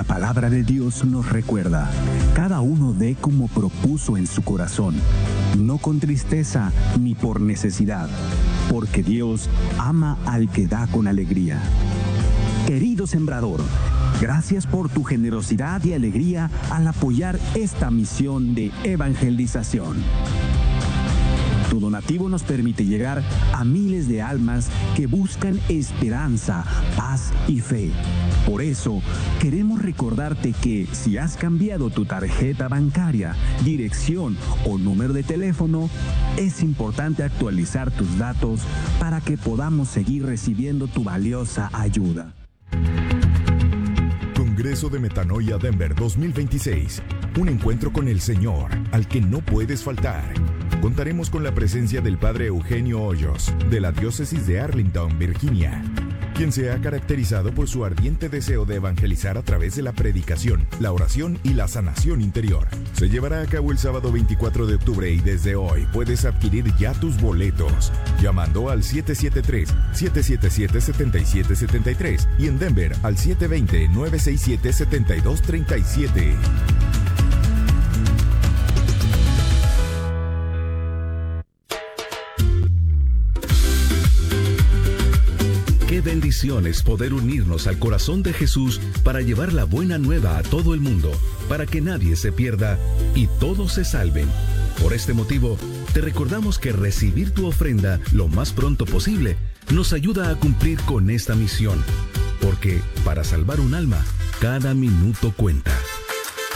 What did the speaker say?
palabra de Dios nos recuerda: cada uno dé como propuso en su corazón, no con tristeza ni por necesidad, porque Dios ama al que da con alegría. Querido sembrador, gracias por tu generosidad y alegría al apoyar esta misión de evangelización. Tu donativo nos permite llegar a miles de almas que buscan esperanza, paz y fe. Por eso, queremos recordarte que si has cambiado tu tarjeta bancaria, dirección o número de teléfono, es importante actualizar tus datos para que podamos seguir recibiendo tu valiosa ayuda. Congreso de Metanoia Denver 2026. Un encuentro con el Señor al que no puedes faltar. Contaremos con la presencia del Padre Eugenio Hoyos, de la Diócesis de Arlington, Virginia, quien se ha caracterizado por su ardiente deseo de evangelizar a través de la predicación, la oración y la sanación interior. Se llevará a cabo el sábado 24 de octubre y desde hoy puedes adquirir ya tus boletos llamando al 773-777-7773 y en Denver al 720-967-7237. Qué bendición es poder unirnos al corazón de Jesús para llevar la buena nueva a todo el mundo, para que nadie se pierda y todos se salven. Por este motivo, te recordamos que recibir tu ofrenda lo más pronto posible nos ayuda a cumplir con esta misión, porque para salvar un alma, cada minuto cuenta.